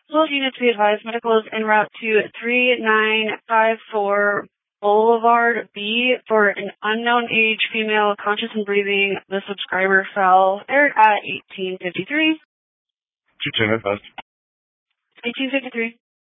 Well, unit to be advised, medical is en route to 3954 Boulevard B for an unknown age female, conscious and breathing. The subscriber fell there at 1853. 210 advised. 1853.